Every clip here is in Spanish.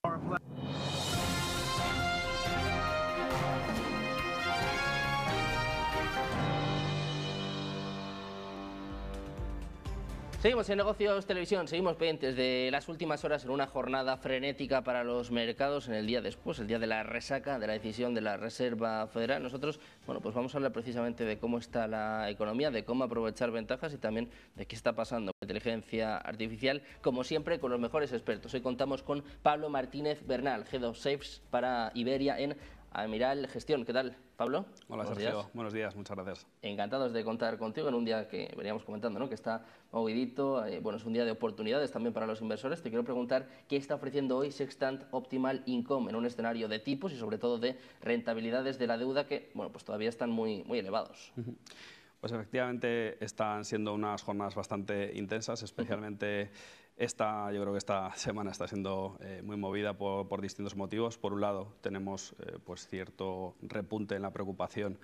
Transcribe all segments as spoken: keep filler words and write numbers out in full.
Seguimos en Negocios Televisión, seguimos pendientes de las últimas horas en una jornada frenética para los mercados en el día después, el día de la resaca de la decisión de la Reserva Federal. Nosotros, bueno, pues vamos a hablar precisamente de cómo está la economía, de cómo aprovechar ventajas y también de qué está pasando con la inteligencia artificial, como siempre, con los mejores expertos. Hoy contamos con Pablo Martínez Bernal, Head of Sales para Iberia en Amiral Gestión. ¿Qué tal, Pablo? Hola, Buenos Sergio. días. Buenos días, muchas gracias. Encantados de contar contigo en un día que veníamos comentando, ¿no? Que está movidito, eh, bueno, es un día de oportunidades también para los inversores. Te quiero preguntar qué está ofreciendo hoy Sextant Optimal Income en un escenario de tipos y sobre todo de rentabilidades de la deuda que, bueno, pues todavía están muy, muy elevados. Uh-huh. Pues efectivamente están siendo unas jornadas bastante intensas, especialmente uh-huh. esta, yo creo que esta semana está siendo eh, muy movida por, por distintos motivos. Por un lado, tenemos eh, pues cierto repunte en la preocupación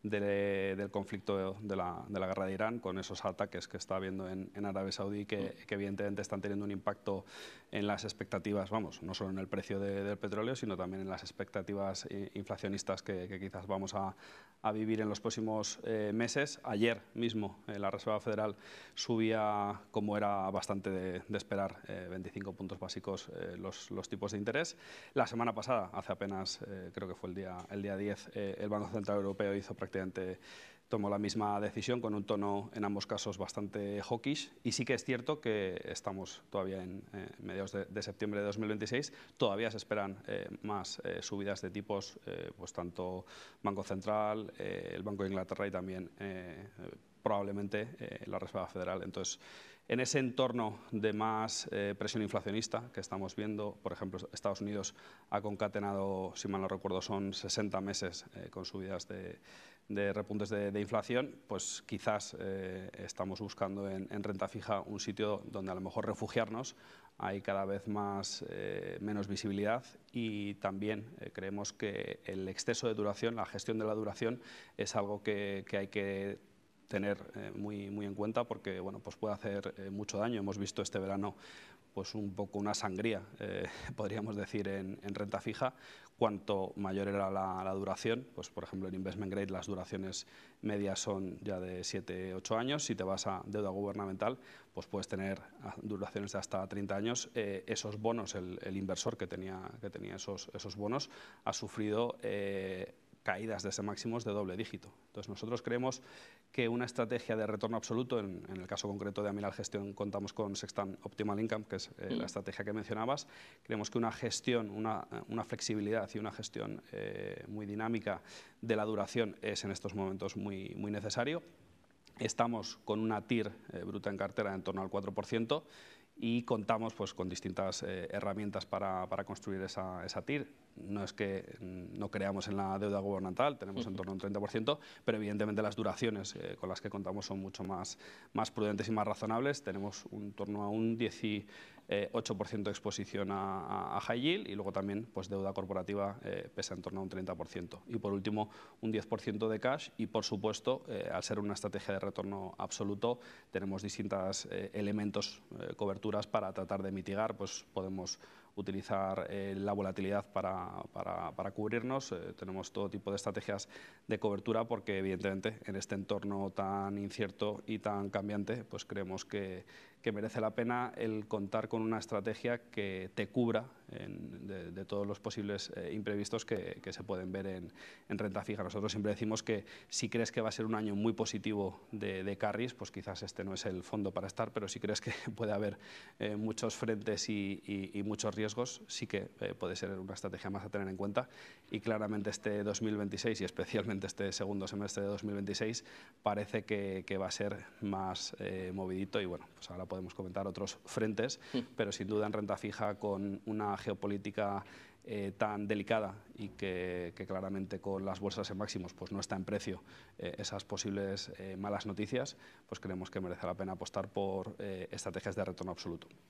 de, del conflicto de la, de la guerra de Irán, con esos ataques que está habiendo en, en Arabia Saudí, que, que evidentemente están teniendo un impacto en las expectativas, vamos, no solo en el precio de, del petróleo, sino también en las expectativas inflacionistas que, que quizás vamos a, a vivir en los próximos eh, meses. Ayer mismo eh, la Reserva Federal subía, como era bastante de, de esperar, eh, veinticinco puntos básicos eh, los, los tipos de interés. La semana pasada, hace apenas, eh, creo que fue el día, el día diez, eh, el Banco Central Europeo hizo prácticamente tomó la misma decisión con un tono en ambos casos bastante hawkish, y sí que es cierto que estamos todavía en eh, mediados de, de septiembre de dos mil veintiséis, todavía se esperan eh, más eh, subidas de tipos, eh, pues tanto Banco Central, eh, el Banco de Inglaterra y también eh, probablemente eh, la Reserva Federal. Entonces, en ese entorno de más eh, presión inflacionista que estamos viendo, por ejemplo, Estados Unidos ha concatenado, si mal no recuerdo, son sesenta meses eh, con subidas de, de repuntes de, de inflación, pues quizás eh, estamos buscando en, en renta fija un sitio donde a lo mejor refugiarnos. Hay cada vez más, eh, menos visibilidad y también eh, creemos que el exceso de duración, la gestión de la duración, es algo que, que hay que tener eh, muy, muy en cuenta, porque bueno, pues puede hacer eh, mucho daño. Hemos visto este verano pues un poco una sangría, eh, podríamos decir, en, en renta fija. Cuanto mayor era la, la duración, pues por ejemplo en Investment Grade las duraciones medias son ya de siete ocho años. Si te vas a deuda gubernamental, pues puedes tener duraciones de hasta treinta años. Eh, esos bonos, el, el inversor que tenía, que tenía esos, esos bonos, ha sufrido eh, caídas desde máximos de doble dígito. Entonces nosotros creemos que una estrategia de retorno absoluto, en, en el caso concreto de Amiral Gestión contamos con Sextant Optimal Income, que es eh, mm. la estrategia que mencionabas. Creemos que una gestión, una, una flexibilidad y una gestión eh, muy dinámica de la duración es en estos momentos muy, muy necesario. Estamos con una T I R eh, bruta en cartera en torno al cuatro por ciento y contamos pues, con distintas eh, herramientas para, para construir esa, esa T I R. No es que no creamos en la deuda gubernamental, tenemos en torno a un treinta por ciento, pero evidentemente las duraciones eh, con las que contamos son mucho más, más prudentes y más razonables. Tenemos en torno a un dieciocho por ciento de exposición a, a, a high yield y luego también pues, deuda corporativa eh, pesa en torno a un treinta por ciento. Y por último, un diez por ciento de cash y, por supuesto, eh, al ser una estrategia de retorno absoluto, tenemos distintos eh, elementos, eh, coberturas para tratar de mitigar. Pues podemos utilizar eh, la volatilidad para, para, para cubrirnos. Eh, tenemos todo tipo de estrategias de cobertura porque, evidentemente, en este entorno tan incierto y tan cambiante, pues creemos que, que merece la pena el contar con una estrategia que te cubra en, de, de todos los posibles eh, imprevistos que, que se pueden ver en, en renta fija. Nosotros siempre decimos que si crees que va a ser un año muy positivo de, de carries, pues quizás este no es el fondo para estar, pero si crees que puede haber eh, muchos frentes y, y, y muchos riesgos, riesgos, sí que eh, puede ser una estrategia más a tener en cuenta. Y claramente este dos mil veintiséis y especialmente este segundo semestre de dos mil veintiséis parece que, que va a ser más eh, movidito y bueno, pues ahora podemos comentar otros frentes, sí. Pero sin duda en renta fija con una geopolítica eh, tan delicada y que, que claramente con las bolsas en máximos pues no está en precio eh, esas posibles eh, malas noticias, pues creemos que merece la pena apostar por eh, estrategias de retorno absoluto.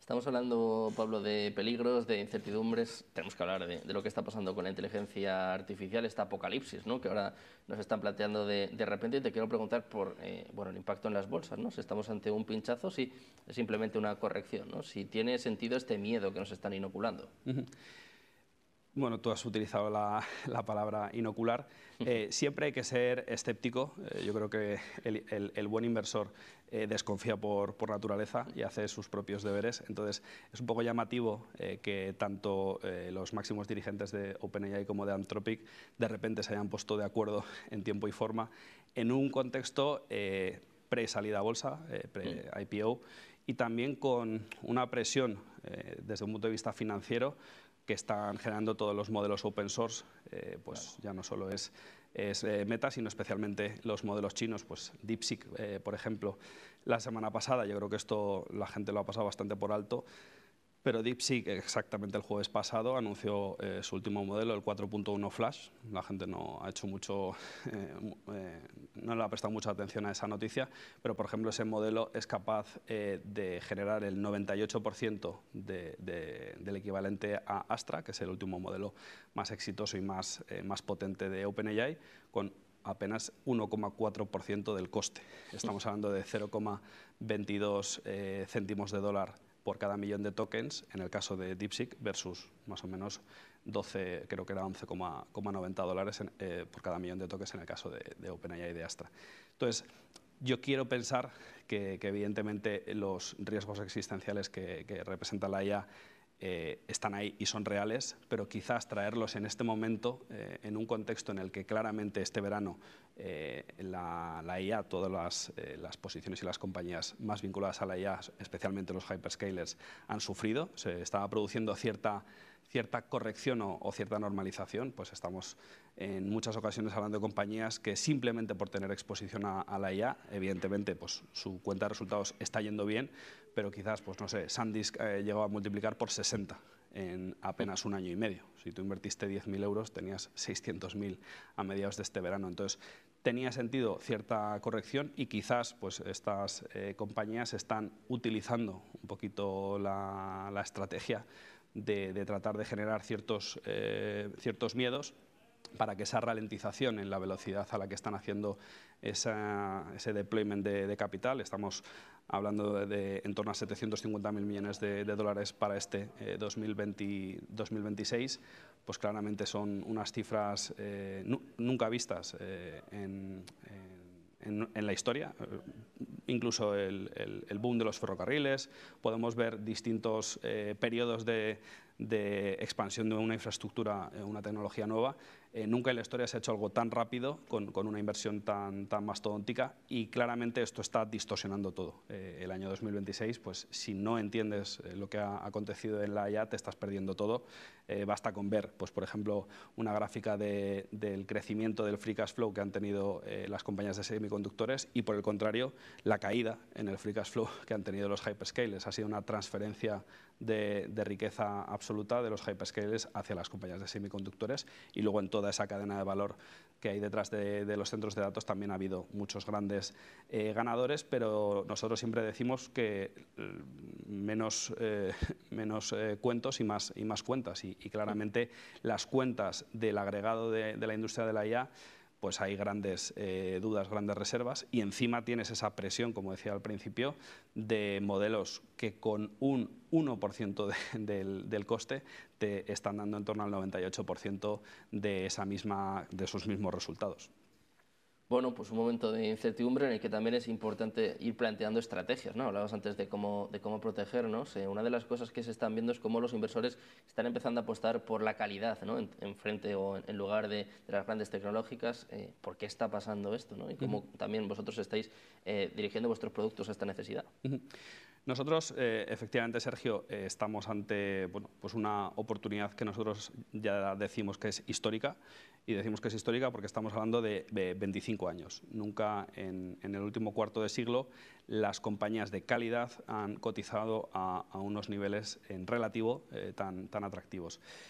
Estamos hablando, Pablo, de peligros, de incertidumbres. Tenemos que hablar de, de lo que está pasando con la inteligencia artificial, esta apocalipsis, ¿no?, que ahora nos están planteando de, de repente. Y te quiero preguntar por eh, bueno, el impacto en las bolsas, ¿no? Si estamos ante un pinchazo, si es simplemente una corrección, ¿no? Si tiene sentido este miedo que nos están inoculando. Uh-huh. Bueno, tú has utilizado la, la palabra inocular. Eh, siempre hay que ser escéptico. Eh, yo creo que el, el, el buen inversor eh, desconfía por, por naturaleza y hace sus propios deberes. Entonces, es un poco llamativo eh, que tanto eh, los máximos dirigentes de OpenAI como de Anthropic de repente se hayan puesto de acuerdo en tiempo y forma en un contexto eh, pre-salida a bolsa, eh, pre-I P O, y también con una presión eh, desde un punto de vista financiero que están generando todos los modelos open source. Eh, pues claro, ya no solo es, es eh, Meta, sino especialmente los modelos chinos, pues DeepSeek, eh, por ejemplo. La semana pasada, yo creo que esto la gente lo ha pasado bastante por alto, pero DeepSeek, exactamente el jueves pasado, anunció eh, su último modelo, el cuatro punto uno Flash. La gente no ha hecho mucho, eh, eh, no le ha prestado mucha atención a esa noticia, pero por ejemplo ese modelo es capaz eh, de generar el noventa y ocho por ciento de, de, del equivalente a Astra, que es el último modelo más exitoso y más, eh, más potente de OpenAI, con apenas uno coma cuatro por ciento del coste. Estamos hablando de cero coma veintidós eh, céntimos de dólar por cada millón de tokens, en el caso de DeepSeek, versus más o menos doce, creo que era once coma noventa dólares en, eh, por cada millón de tokens en el caso de, de OpenAI y de Astra. Entonces, yo quiero pensar que, que evidentemente los riesgos existenciales que, que representa la I A eh, están ahí y son reales, pero quizás traerlos en este momento, eh, en un contexto en el que claramente este verano eh, la, la I A, todas las, eh, las posiciones y las compañías más vinculadas a la I A, especialmente los hyperscalers, han sufrido. Se estaba produciendo cierta, cierta corrección o, o cierta normalización. Pues estamos en muchas ocasiones hablando de compañías que simplemente por tener exposición a, a la I A, evidentemente pues, su cuenta de resultados está yendo bien, pero quizás, pues no sé, SanDisk eh, llegó a multiplicar por sesenta en apenas un año y medio. Si tú invertiste diez mil euros, tenías seiscientos mil a mediados de este verano. Entonces, tenía sentido cierta corrección y quizás pues, estas eh, compañías están utilizando un poquito la, la estrategia de, de tratar de generar ciertos, eh, ciertos miedos para que esa ralentización en la velocidad a la que están haciendo esa, ese deployment de, de capital, estamos hablando de, de en torno a setecientos cincuenta mil millones de, de dólares para este eh, dos mil veinte, dos mil veintiséis, pues claramente son unas cifras eh, nu nunca vistas eh, en, en, en la historia. Incluso el, el, el boom de los ferrocarriles, podemos ver distintos eh, periodos de, de expansión de una infraestructura, eh, una tecnología nueva. Eh, nunca en la historia se ha hecho algo tan rápido, con, con una inversión tan, tan mastodóntica, y claramente esto está distorsionando todo. Eh, el año dos mil veintiséis, pues si no entiendes eh, lo que ha acontecido en la I A, te estás perdiendo todo. Eh, basta con ver, pues por ejemplo, una gráfica de, del crecimiento del free cash flow que han tenido eh, las compañías de semiconductores, y por el contrario, la caída en el free cash flow que han tenido los hyperscalers. Ha sido una transferencia de, de riqueza absoluta de los hyperscalers hacia las compañías de semiconductores, y luego en toda esa cadena de valor que hay detrás de, de los centros de datos también ha habido muchos grandes eh, ganadores, pero nosotros siempre decimos que eh, menos, eh, menos eh, cuentos y más, y más cuentas, y, y claramente las cuentas del agregado de, de la industria de la I A, pues hay grandes eh, dudas, grandes reservas, y encima tienes esa presión, como decía al principio, de modelos que con un uno por ciento de, del, del coste te están dando en torno al noventa y ocho por ciento de, esa misma, de esos mismos resultados. Bueno, pues un momento de incertidumbre en el que también es importante ir planteando estrategias, ¿no? Hablabas antes de cómo, de cómo protegernos. Eh, una de las cosas que se están viendo es cómo los inversores están empezando a apostar por la calidad, ¿no? En, en frente o en, en lugar de, de las grandes tecnológicas. Eh, ¿Por qué está pasando esto, ¿no? Y cómo uh-huh. también vosotros estáis eh, dirigiendo vuestros productos a esta necesidad. Uh-huh. Nosotros, eh, efectivamente, Sergio, eh, estamos ante bueno, pues una oportunidad que nosotros ya decimos que es histórica, y decimos que es histórica porque estamos hablando de, de veinticinco años. Nunca en, en el último cuarto de siglo las compañías de calidad han cotizado a, a unos niveles en relativo eh, tan, tan atractivos.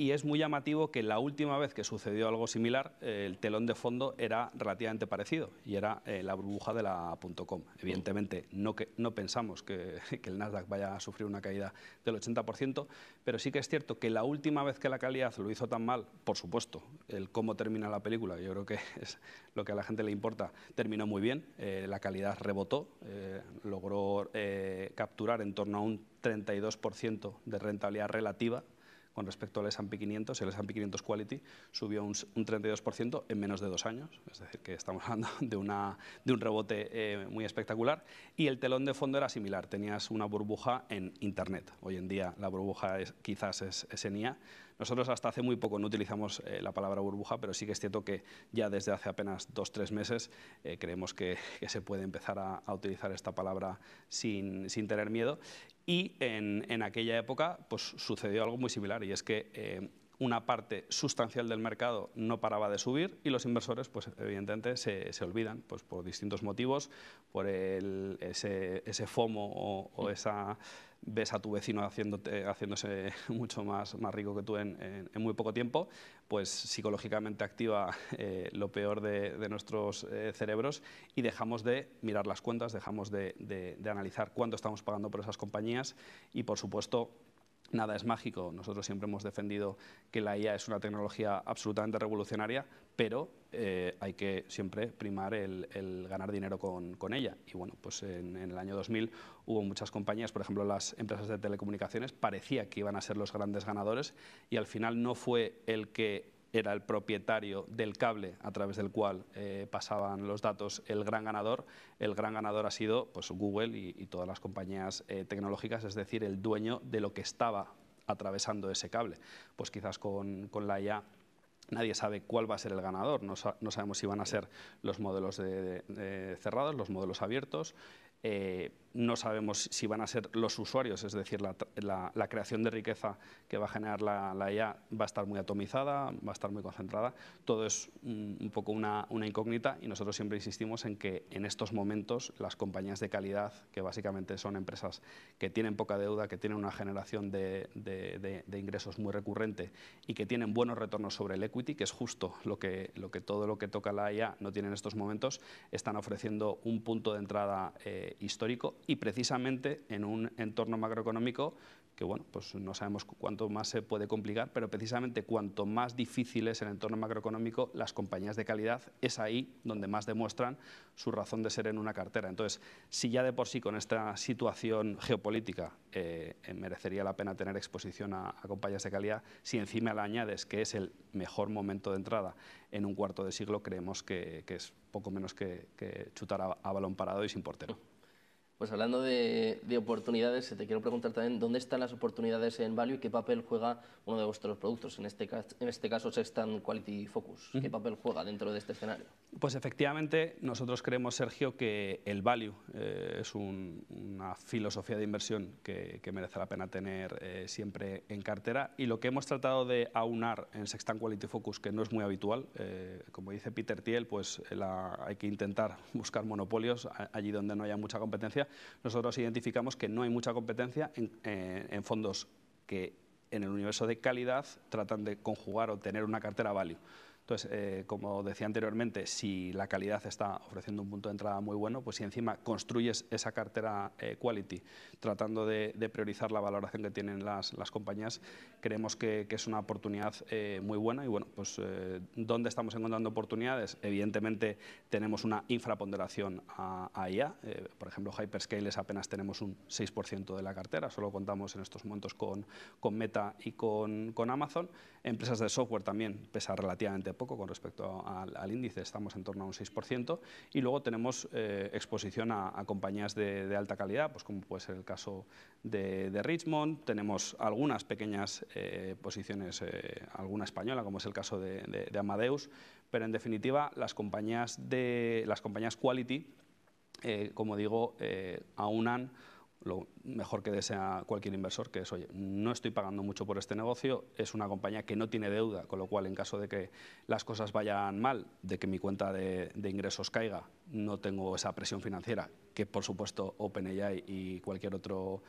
y es muy llamativo que la última vez que sucedió algo similar, eh, el telón de fondo era relativamente parecido y era eh, la burbuja de la .com. Evidentemente no, que, no pensamos que, que el Nasdaq vaya a sufrir una caída del ochenta por ciento, pero sí que es cierto que la última vez que la calidad lo hizo tan mal, por supuesto, el cómo termina la película, yo creo que es lo que a la gente le importa, terminó muy bien, eh, la calidad rebotó, eh, logró eh, capturar en torno a un treinta y dos por ciento de rentabilidad relativa con respecto al ese and pe quinientos. El ese and pe quinientos Quality subió un, un treinta y dos por ciento en menos de dos años, es decir, que estamos hablando de, una, de un rebote eh, muy espectacular, y el telón de fondo era similar, tenías una burbuja en Internet. Hoy en día la burbuja es, quizás es, es en I A. Nosotros hasta hace muy poco no utilizamos eh, la palabra burbuja, pero sí que es cierto que ya desde hace apenas dos o tres meses eh, creemos que, que se puede empezar a, a utilizar esta palabra sin, sin tener miedo. Y en, en aquella época pues, sucedió algo muy similar, y es que eh, una parte sustancial del mercado no paraba de subir y los inversores, pues evidentemente, se, se olvidan pues, por distintos motivos, por el, ese, ese FOMO o, o esa... ves a tu vecino haciéndote, haciéndose mucho más, más rico que tú en, en, en muy poco tiempo, pues psicológicamente activa eh, lo peor de, de nuestros eh, cerebros y dejamos de mirar las cuentas, dejamos de, de, de analizar cuánto estamos pagando por esas compañías y, por supuesto, nada es mágico. Nosotros siempre hemos defendido que la I A es una tecnología absolutamente revolucionaria, pero eh, hay que siempre primar el, el ganar dinero con, con ella. Y bueno, pues en, en el año dos mil hubo muchas compañías, por ejemplo las empresas de telecomunicaciones, parecía que iban a ser los grandes ganadores y al final no fue el que era el propietario del cable a través del cual eh, pasaban los datos el gran ganador. El gran ganador ha sido pues, Google y, y todas las compañías eh, tecnológicas, es decir, el dueño de lo que estaba atravesando ese cable. Pues quizás con, con la I A nadie sabe cuál va a ser el ganador, no, sa no sabemos si van a ser los modelos de, de, de cerrados, los modelos abiertos, eh, no sabemos si van a ser los usuarios, es decir, la, la, la creación de riqueza que va a generar la, la I A va a estar muy atomizada, va a estar muy concentrada. Todo es un, un poco una, una incógnita y nosotros siempre insistimos en que en estos momentos las compañías de calidad, que básicamente son empresas que tienen poca deuda, que tienen una generación de, de, de, de ingresos muy recurrente y que tienen buenos retornos sobre el equity, que es justo lo que, lo que todo lo que toca la I A no tiene en estos momentos, están ofreciendo un punto de entrada eh, histórico y precisamente en un entorno macroeconómico que bueno, pues no sabemos cuánto más se puede complicar, pero precisamente cuanto más difícil es el entorno macroeconómico, las compañías de calidad es ahí donde más demuestran su razón de ser en una cartera. Entonces, si ya de por sí con esta situación geopolítica eh, merecería la pena tener exposición a, a compañías de calidad, si encima le añades que es el mejor momento de entrada en un cuarto de siglo, creemos que, que es poco menos que, que chutar a, a balón parado y sin portero. Pues hablando de, de oportunidades, te quiero preguntar también dónde están las oportunidades en Value y qué papel juega uno de vuestros productos, en este, en este caso Sextant Quality Focus. ¿Qué papel juega dentro de este escenario? Pues efectivamente nosotros creemos, Sergio, que el Value eh, es un, una filosofía de inversión que, que merece la pena tener eh, siempre en cartera, y lo que hemos tratado de aunar en Sextant Quality Focus, que no es muy habitual, eh, como dice Peter Thiel, pues la, hay que intentar buscar monopolios allí donde no haya mucha competencia. Nosotros identificamos que no hay mucha competencia en, eh, en fondos que en el universo de calidad tratan de conjugar o tener una cartera value. Entonces, eh, como decía anteriormente, si la calidad está ofreciendo un punto de entrada muy bueno, pues si encima construyes esa cartera eh, quality tratando de, de priorizar la valoración que tienen las, las compañías, creemos que, que es una oportunidad eh, muy buena. Y bueno, pues eh, ¿dónde estamos encontrando oportunidades? Evidentemente tenemos una infraponderación a, a I A. Eh, por ejemplo, Hyperscalers apenas tenemos un seis por ciento de la cartera, solo contamos en estos momentos con, con Meta y con, con Amazon. Empresas de software también pesa relativamente poco con respecto al, al índice, estamos en torno a un seis por ciento, y luego tenemos eh, exposición a, a compañías de, de alta calidad, pues como puede ser el caso de, de Richmond. Tenemos algunas pequeñas eh, posiciones, eh, alguna española, como es el caso de, de, de Amadeus, pero en definitiva las compañías, de, las compañías quality, eh, como digo, eh, aunan lo mejor que desea cualquier inversor, que es, oye, no estoy pagando mucho por este negocio, es una compañía que no tiene deuda, con lo cual en caso de que las cosas vayan mal, de que mi cuenta de, de ingresos caiga, no tengo esa presión financiera que por supuesto OpenAI y cualquier otro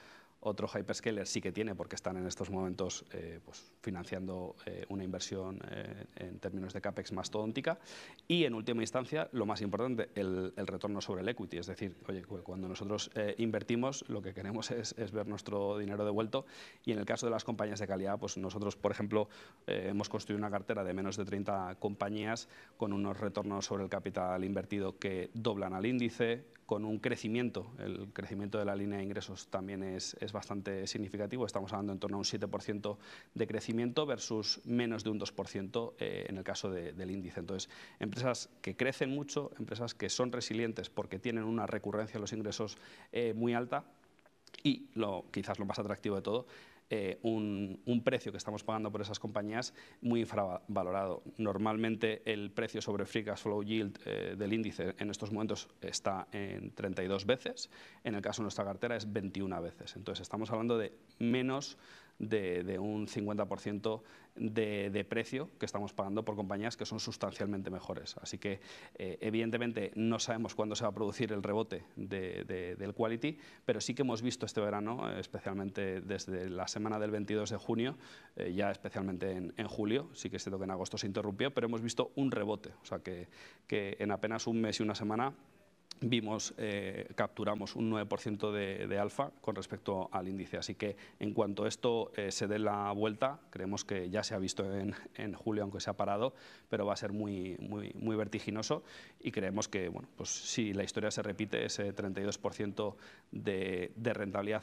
otro hyperscaler sí que tiene, porque están en estos momentos eh, pues, financiando eh, una inversión eh, en términos de CAPEX mastodóntica. Y en última instancia, lo más importante, el, el retorno sobre el equity. Es decir, oye, cuando nosotros eh, invertimos, lo que queremos es, es ver nuestro dinero devuelto. Y en el caso de las compañías de calidad, pues nosotros, por ejemplo, eh, hemos construido una cartera de menos de treinta compañías con unos retornos sobre el capital invertido que doblan al índice, con un crecimiento. El crecimiento de la línea de ingresos también es, es bastante significativo. Estamos hablando en torno a un siete por ciento de crecimiento versus menos de un dos por ciento eh, en el caso de, del índice. Entonces, empresas que crecen mucho, empresas que son resilientes porque tienen una recurrencia de los ingresos eh, muy alta y, lo, quizás lo más atractivo de todo, Eh, un, un precio que estamos pagando por esas compañías muy infravalorado. Normalmente el precio sobre Free Cash Flow Yield eh, del índice en estos momentos está en treinta y dos veces, en el caso de nuestra cartera es veintiuna veces. Entonces estamos hablando de menos de, de un cincuenta por ciento de, de precio que estamos pagando por compañías que son sustancialmente mejores. Así que eh, evidentemente no sabemos cuándo se va a producir el rebote de, de, del quality, pero sí que hemos visto este verano, especialmente desde la semana del veintidós de junio, eh, ya especialmente en, en julio, sí que es cierto que en agosto se interrumpió, pero hemos visto un rebote, o sea que, que en apenas un mes y una semana vimos, eh, capturamos un nueve por ciento de, de alfa con respecto al índice. Así que en cuanto esto eh, se dé la vuelta, creemos que ya se ha visto en, en julio, aunque se ha parado, pero va a ser muy, muy, muy vertiginoso y creemos que, bueno, pues si la historia se repite, ese treinta y dos por ciento de, de rentabilidad